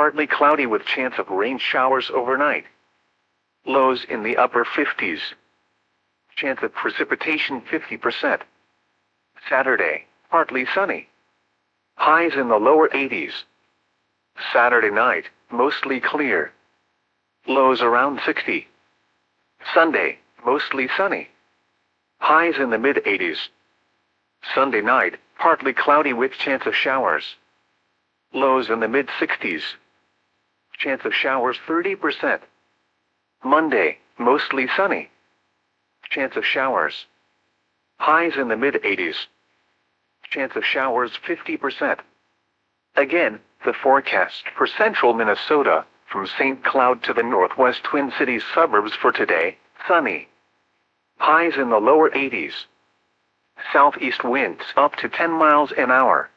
partly cloudy with chance of rain showers overnight. Lows in the upper 50s. Chance of precipitation 50%. Saturday, partly sunny. Highs in the lower 80s. Saturday night, mostly clear. Lows around 60. Sunday, mostly sunny. Highs in the mid-80s. Sunday night, partly cloudy with chance of showers. Lows in the mid-60s. Chance of showers 30%. Monday, mostly sunny. Chance of showers. Highs in the mid-80s. Chance of showers 50%. Again, the forecast for central Minnesota, from St. Cloud to the northwest Twin Cities suburbs for today: sunny. Highs in the lower 80s. Southeast winds up to 10 miles an hour.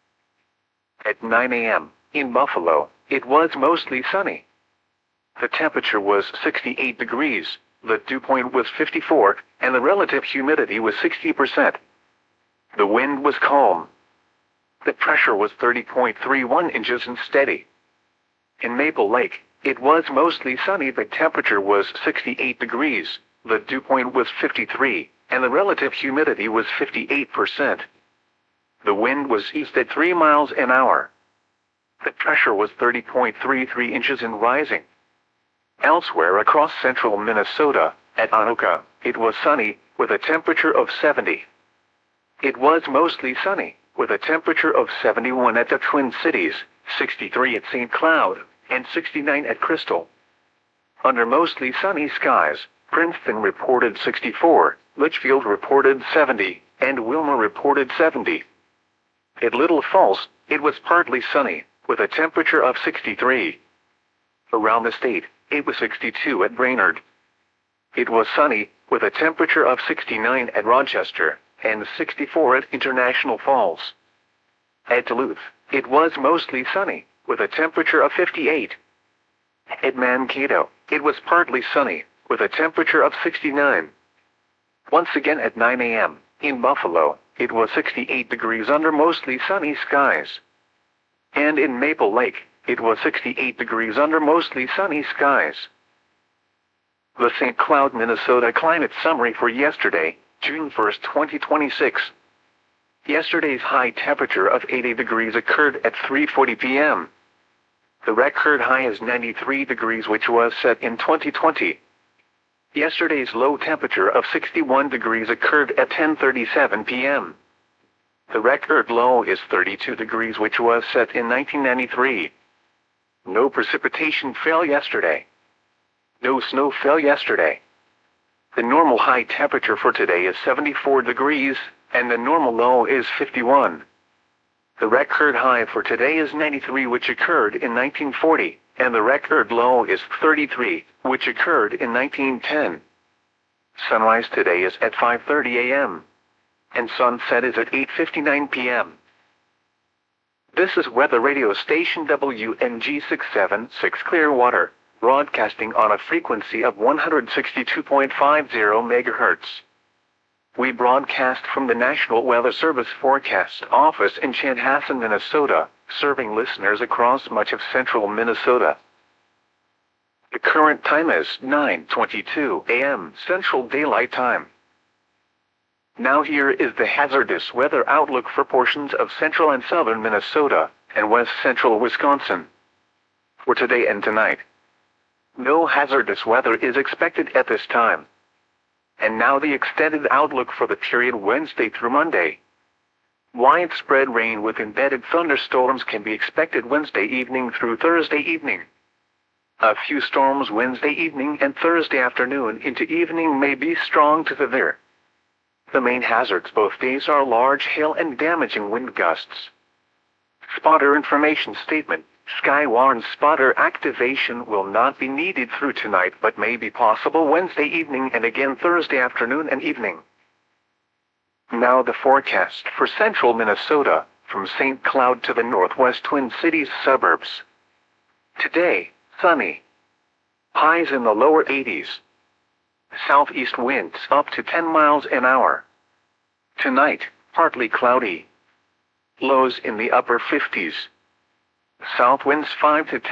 At 9 a.m., in Buffalo, it was mostly sunny. The temperature was 68 degrees, the dew point was 54, and the relative humidity was 60%. The wind was calm. The pressure was 30.31 inches and steady. In Maple Lake, it was mostly sunny. The temperature was 68 degrees, the dew point was 53, and the relative humidity was 58%. The wind was east at 3 miles an hour. The pressure was 30.33 inches and rising. Elsewhere across central Minnesota, at Anoka, it was sunny, with a temperature of 70. It was mostly sunny, with a temperature of 71 at the Twin Cities, 63 at St. Cloud, and 69 at Crystal. Under mostly sunny skies, Princeton reported 64, Litchfield reported 70, and Wilmer reported 70. At Little Falls, it was partly sunny, with a temperature of 63. Around the state, it was 62 at Brainerd. It was sunny, with a temperature of 69 at Rochester, and 64 at International Falls. At Duluth, it was mostly sunny, with a temperature of 58. At Mankato, it was partly sunny, with a temperature of 69. Once again at 9 a.m., in Buffalo, it was 68 degrees under mostly sunny skies. And in Maple Lake, it was 68 degrees under mostly sunny skies. The St. Cloud, Minnesota climate summary for yesterday, June 1, 2026. Yesterday's high temperature of 80 degrees occurred at 3:40 p.m. The record high is 93 degrees, which was set in 2020. Yesterday's low temperature of 61 degrees occurred at 10:37 p.m. The record low is 32 degrees, which was set in 1993. No precipitation fell yesterday. No snow fell yesterday. The normal high temperature for today is 74 degrees, and the normal low is 51. The record high for today is 93, which occurred in 1940, and the record low is 33, which occurred in 1910. Sunrise today is at 5:30 a.m. and sunset is at 8:59 p.m. This is weather radio station WNG 676 Clearwater, broadcasting on a frequency of 162.50 MHz. We broadcast from the National Weather Service Forecast Office in Chanhassen, Minnesota, serving listeners across much of central Minnesota. The current time is 9:22 a.m. Central Daylight Time. Now here is the hazardous weather outlook for portions of central and southern Minnesota and west central Wisconsin. For today and tonight, no hazardous weather is expected at this time. And now the extended outlook for the period Wednesday through Monday. Widespread rain with embedded thunderstorms can be expected Wednesday evening through Thursday evening. A few storms Wednesday evening and Thursday afternoon into evening may be strong to severe. The main hazards both days are large hail and damaging wind gusts. Spotter information statement. Skywarn spotter activation will not be needed through tonight but may be possible Wednesday evening and again Thursday afternoon and evening. Now the forecast for central Minnesota, from St. Cloud to the northwest Twin Cities suburbs. Today, sunny. Highs in the lower 80s. Southeast winds up to 10 miles an hour. Tonight, partly cloudy. Lows in the upper 50s. South winds 5 to 10